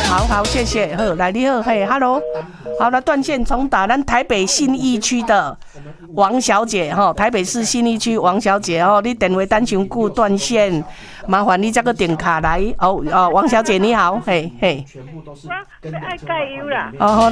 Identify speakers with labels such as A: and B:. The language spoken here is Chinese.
A: 好，谢谢。好，来你好，嘿 ，Hello， 好，那断线重打，咱台北信义区的王小姐哈，台北市信义区王小姐哦，你电话等伤久断线，麻烦你这个点卡来哦，王小姐你好，嘿嘿，
B: 我爱加油啦。
A: 哦好。